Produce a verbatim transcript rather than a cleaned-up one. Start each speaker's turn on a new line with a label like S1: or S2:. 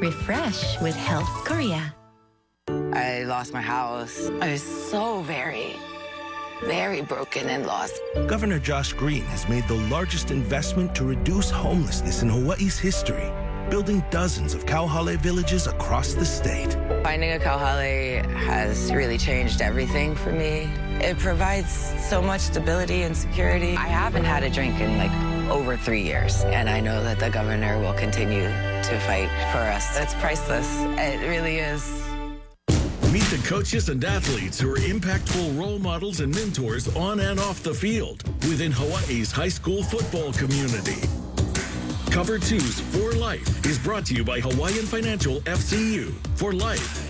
S1: Refresh with Health Korea.
S2: I lost my house. I was so very, very broken and lost.
S3: Governor Josh Green has made the largest investment to reduce homelessness in Hawaii's history, building dozens of kauhale villages across the state.
S2: Finding a kauhale has really changed everything for me. It provides so much stability and security. I haven't had a drink in like over three years, and I know that the governor will continue to fight for us. It's priceless. It really is.
S4: Meet the coaches and athletes who are impactful role models and mentors on and off the field within Hawaii's high school football community. Cover two's For Life is brought to you by Hawaiian Financial F C U. For Life.